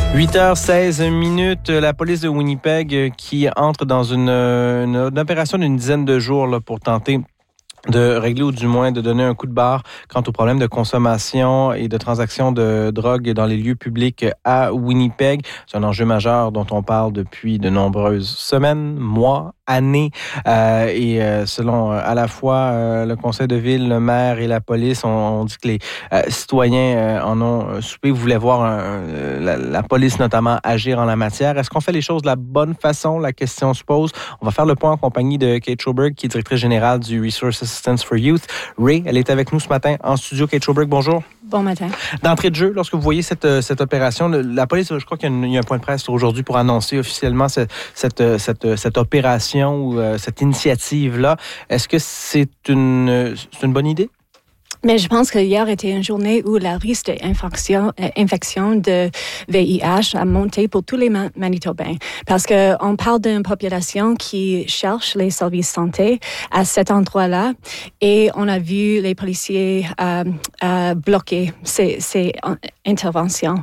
8h16, la police de Winnipeg qui entre dans une opération d'une dizaine de jours là, pour tenter de régler ou du moins de donner un coup de barre quant au problème de consommation et de transaction de drogue dans les lieux publics à Winnipeg. C'est un enjeu majeur dont on parle depuis de nombreuses semaines, mois, années. Selon à la fois le conseil de ville, le maire et la police, on dit que les citoyens en ont soupé, voulaient voir la police notamment agir en la matière. Est-ce qu'on fait les choses de la bonne façon? La question se pose. On va faire le point en compagnie de Kate Schoberg, qui est directrice générale du Resource Assistance for Youth. Ray, elle est avec nous ce matin en studio. Kate Schoberg, bonjour. Bon matin. D'entrée de jeu, lorsque vous voyez cette opération, la police, je crois qu'il y a un point de presse aujourd'hui pour annoncer officiellement cette opération ou cette initiative-là. Est-ce que c'est une bonne idée? Mais je pense qu'hier était une journée où le risque d'infection de VIH a monté pour tous les Manitobains. Parce qu'on parle d'une population qui cherche les services santé à cet endroit-là. Et on a vu les policiers bloquer ces interventions.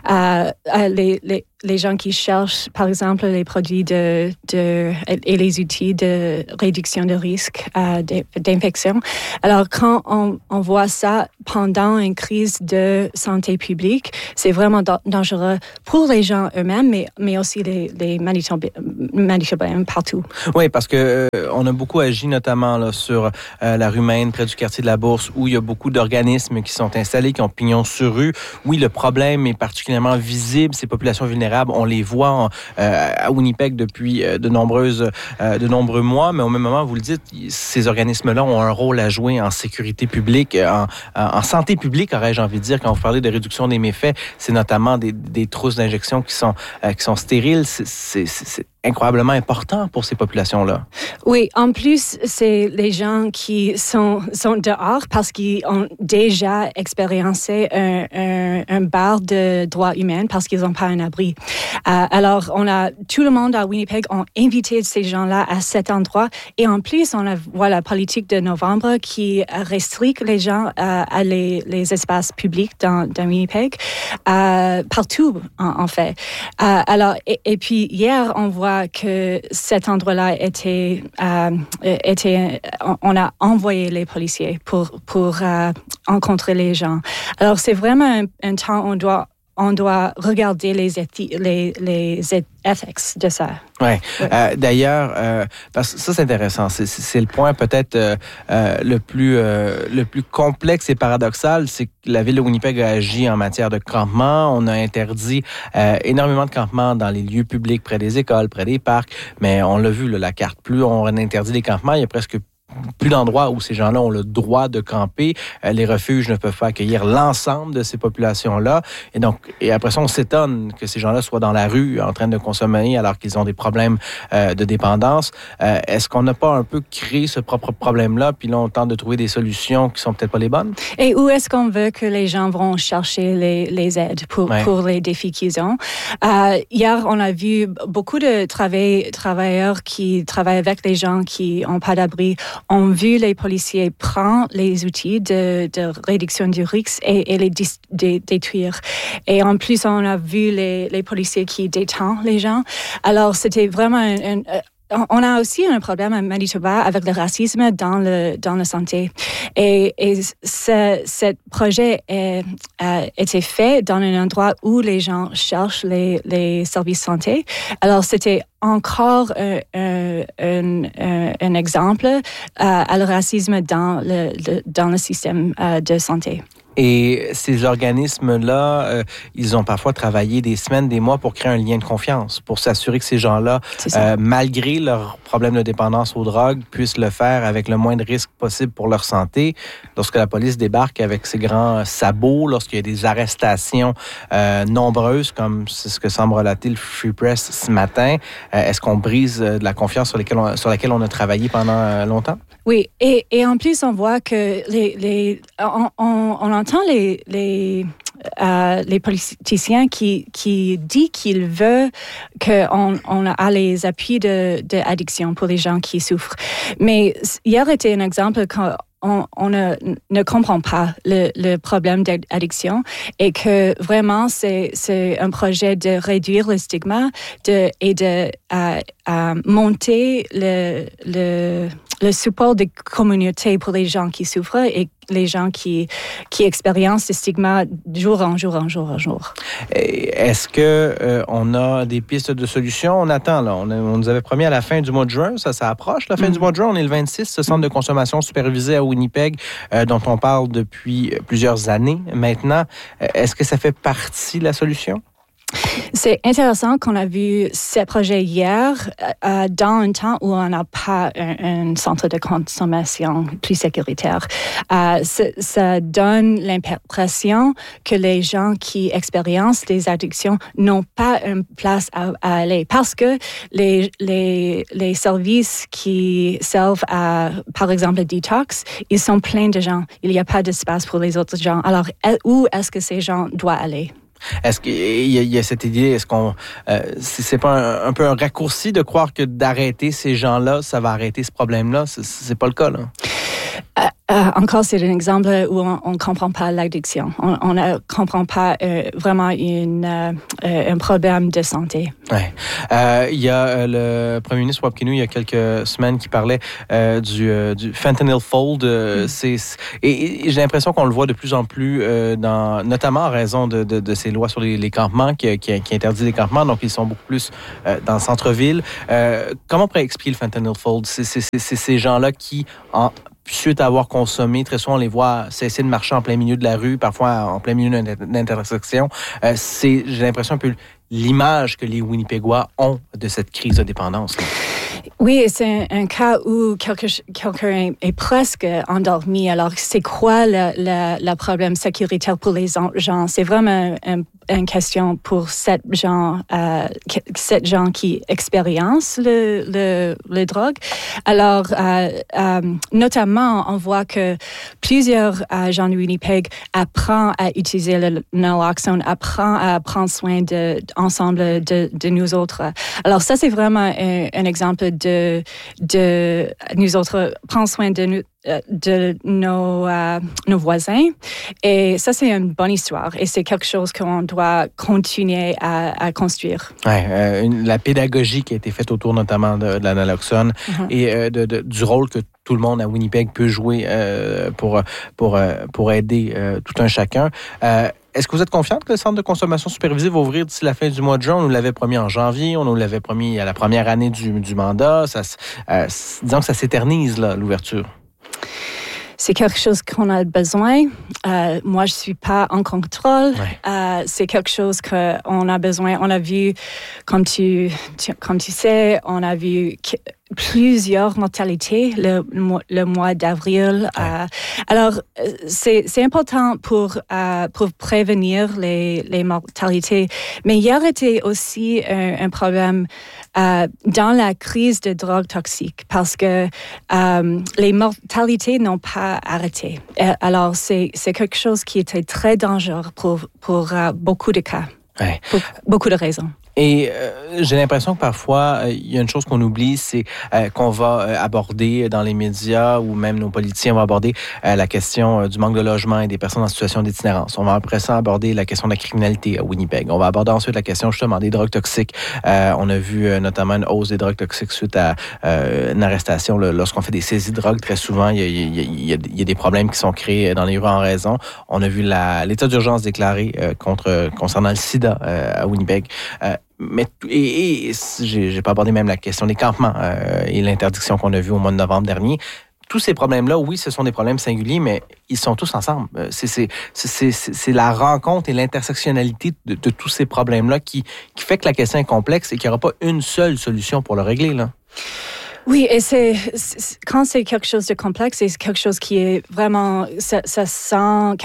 Les gens qui cherchent, par exemple, les produits et les outils de réduction de risque d'infection. Alors, quand on voit ça pendant une crise de santé publique, c'est vraiment dangereux pour les gens eux-mêmes, mais aussi les Manitobains partout. Oui, parce que on a beaucoup agi notamment là, sur la rue Maine, près du quartier de la Bourse, où il y a beaucoup d'organismes qui sont installés, qui ont pignon sur rue. Oui, le problème est particulièrement visible. Ces populations vulnérables, on les voit à Winnipeg depuis de nombreux mois, mais au même moment, vous le dites, ces organismes-là ont un rôle à jouer en sécurité publique, en santé publique, aurais-je envie de dire. Quand vous parlez de réduction des méfaits, c'est notamment des trousses d'injection qui sont stériles. C'est incroyablement important pour ces populations-là. Oui, en plus, c'est les gens qui sont dehors parce qu'ils ont déjà expériencé un barre de droits humains parce qu'ils n'ont pas un abri. Alors, tout le monde à Winnipeg a invité ces gens-là à cet endroit. Et en plus, on voit la politique de novembre qui restreint les gens à les espaces publics dans Winnipeg, partout, en fait. Alors, et puis, hier, on voit que cet endroit-là on a envoyé les policiers pour rencontrer les gens. Alors, c'est vraiment un temps où on doit regarder les ethics de ça. Oui. D'ailleurs, parce que ça, c'est intéressant. C'est le point peut-être le plus complexe et paradoxal, c'est que la ville de Winnipeg a agi en matière de campement. On a interdit énormément de campements dans les lieux publics, près des écoles, près des parcs. Mais on l'a vu, là, la carte. Plus on interdit les campements, il y a presque plus d'endroits où ces gens-là ont le droit de camper. Les refuges ne peuvent pas accueillir l'ensemble de ces populations-là. Et après ça, on s'étonne que ces gens-là soient dans la rue en train de consommer alors qu'ils ont des problèmes de dépendance. Est-ce qu'on n'a pas un peu créé ce propre problème-là, puis là, on tente de trouver des solutions qui sont peut-être pas les bonnes? Et où est-ce qu'on veut que les gens vont chercher les aides pour les défis qu'ils ont? Hier, on a vu beaucoup de travailleurs qui travaillent avec les gens qui n'ont pas d'abri ont vu les policiers prendre les outils de réduction du risque et les détruire. Et en plus, on a vu les policiers qui détiennent les gens. Alors, c'était vraiment on a aussi un problème à Manitoba avec le racisme dans la santé. Et ce projet a été fait dans un endroit où les gens cherchent les services santé. Alors, c'était encore un exemple à le racisme dans le système de santé. Et ces organismes-là, ils ont parfois travaillé des semaines, des mois pour créer un lien de confiance, pour s'assurer que ces gens-là, malgré leur problème de dépendance aux drogues, puissent le faire avec le moins de risques possible pour leur santé. Lorsque la police débarque avec ses grands sabots, lorsqu'il y a des arrestations nombreuses, comme c'est ce que semble relater le Free Press ce matin, est-ce qu'on brise de la confiance sur laquelle on a travaillé pendant longtemps? Oui, et en plus, on voit que on entend les politiciens qui disent qu'ils veulent qu'on a les appuis d'addiction pour les gens qui souffrent. Mais hier était un exemple quand ne comprend pas le problème d'addiction et que vraiment c'est un projet de réduire le stigma et de monter le support de communauté pour les gens qui souffrent et les gens qui expérimentent ce stigma jour en jour. Est-ce que on a des pistes de solutions? On attend, là. On nous avait promis à la fin du mois de juin, ça approche. La fin du mois de juin, on est le 26, ce centre de consommation supervisé à Winnipeg, dont on parle depuis plusieurs années maintenant. Est-ce que ça fait partie de la solution? C'est intéressant qu'on a vu ce projet hier dans un temps où on n'a pas un centre de consommation plus sécuritaire. Ça donne l'impression que les gens qui expérimentent des addictions n'ont pas une place à aller parce que les services qui servent à, par exemple, le detox, ils sont pleins de gens. Il n'y a pas d'espace pour les autres gens. Alors, où est-ce que ces gens doivent aller? Est-ce qu'il y a cette idée, est-ce qu'on c'est pas un peu un raccourci de croire que d'arrêter ces gens-là, ça va arrêter ce problème-là? C'est pas le cas, là. Encore, c'est un exemple où on ne comprend pas l'addiction. On ne comprend pas vraiment un problème de santé. Ouais. Il y a le premier ministre Rob Kenu, il y a quelques semaines, qui parlait du fentanyl fold. Et j'ai l'impression qu'on le voit de plus en plus, notamment en raison de ces lois sur les campements qui interdit les campements. Donc, ils sont beaucoup plus dans le centre-ville. Comment on pourrait expliquer le fentanyl fold? C'est ces gens-là qui, suite à avoir consommé, très souvent on les voit cesser de marcher en plein milieu de la rue, parfois en plein milieu d'intersection. J'ai l'impression un peu l'image que les Winnipégois ont de cette crise de dépendance. Oui, c'est un cas où quelqu'un est presque endormi. Alors, c'est quoi le problème sécuritaire pour les gens? C'est vraiment une question pour cette gens qui expérimentent le drogue. Alors, notamment, on voit que plusieurs gens de Winnipeg apprennent à utiliser le naloxone, apprennent à prendre soin ensemble de nous autres. Alors, ça, c'est vraiment un exemple de nous autres prendre soin de nos voisins. Et ça, c'est une bonne histoire. Et c'est quelque chose qu'on doit continuer à construire. Ouais, la pédagogie qui a été faite autour notamment de la naloxone et du rôle que tout le monde à Winnipeg peut jouer pour aider tout un chacun. Est-ce que vous êtes confiante que le centre de consommation supervisé va ouvrir d'ici la fin du mois de juin? On nous l'avait promis en janvier, on nous l'avait promis à la première année du mandat. Disons que ça s'éternise, là, l'ouverture. C'est quelque chose qu'on a besoin. Moi, je ne suis pas en contrôle. Ouais. C'est quelque chose qu'on a besoin. On a vu, comme tu sais, on a vu plusieurs mortalités le mois d'avril. Ouais. Alors, c'est important pour prévenir les mortalités. Mais hier était aussi un problème dans la crise de drogue toxique parce que les mortalités n'ont pas arrêté. Alors, c'est quelque chose qui était très dangereux pour beaucoup de cas, ouais. Pour beaucoup de raisons. Et j'ai l'impression que parfois, il y a une chose qu'on oublie, c'est qu'on va aborder dans les médias ou même nos politiciens vont aborder la question du manque de logement et des personnes en situation d'itinérance. On va après ça aborder la question de la criminalité à Winnipeg. On va aborder ensuite la question justement des drogues toxiques. On a vu notamment une hausse des drogues toxiques suite à une arrestation. Lorsqu'on fait des saisies de drogue, très souvent, il y a des problèmes qui sont créés dans les rues en raison. On a vu l'état d'urgence déclaré concernant le sida à Winnipeg. Mais j'ai pas abordé même la question des campements et l'interdiction qu'on a vue au mois de novembre dernier. Tous ces problèmes-là, oui, ce sont des problèmes singuliers, mais ils sont tous ensemble. C'est la rencontre et l'intersectionnalité de tous ces problèmes-là qui fait que la question est complexe et qu'il n'y aura pas une seule solution pour le régler, là. Oui, et quand c'est quelque chose de complexe, c'est quelque chose qui est vraiment, ça sent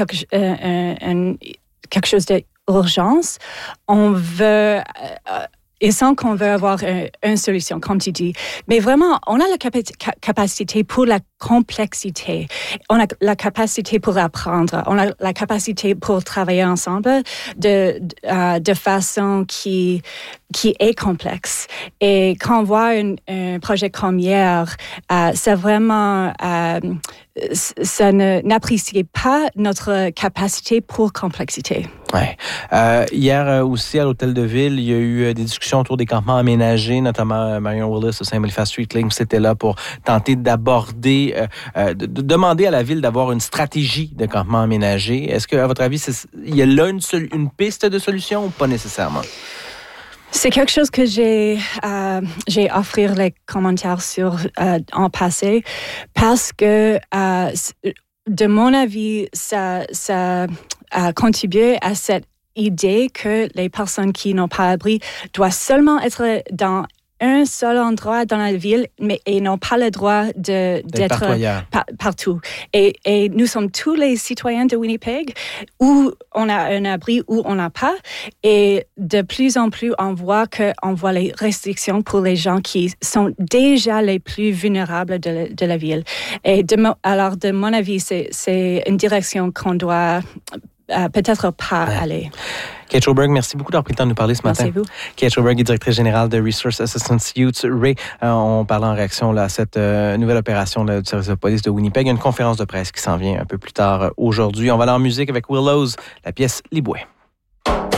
quelque chose de urgence, on veut, et sans qu'on veut avoir une solution, comme tu dis. Mais vraiment, on a la capacité pour la complexité. On a la capacité pour apprendre, on a la capacité pour travailler ensemble de façon qui est complexe. Et quand on voit un projet comme hier, c'est vraiment... ça n'apprécie pas notre capacité pour complexité. Ouais. Hier aussi, à l'Hôtel de Ville, il y a eu des discussions autour des campements aménagés, notamment Marion Willis de Saint-Boniface Street Link, c'était là pour tenter d'aborder, de demander à la Ville d'avoir une stratégie de campement aménagé. Est-ce que, à votre avis, il y a là une piste de solution ou pas nécessairement? C'est quelque chose que j'ai offert les commentaires sur en passé parce que, de mon avis, ça a contribué à cette idée que les personnes qui n'ont pas abri doivent seulement être dans un seul endroit dans la ville, mais ils n'ont pas le droit d'être partout. Et nous sommes tous les citoyens de Winnipeg où on a un abri, où on n'a pas. Et de plus en plus, on voit les restrictions pour les gens qui sont déjà les plus vulnérables de la ville. Et alors, de mon avis, c'est une direction qu'on doit peut-être pas aller. Kate Sjoberg, merci beaucoup d'avoir pris le temps de nous parler ce matin. Merci vous. Kate Sjoberg est directrice générale de Resource Assistance Youth. Ray, on parle en réaction là, à cette nouvelle opération du service de police de Winnipeg. Il y a une conférence de presse qui s'en vient un peu plus tard aujourd'hui. On va aller en musique avec Willows, la pièce Liboué.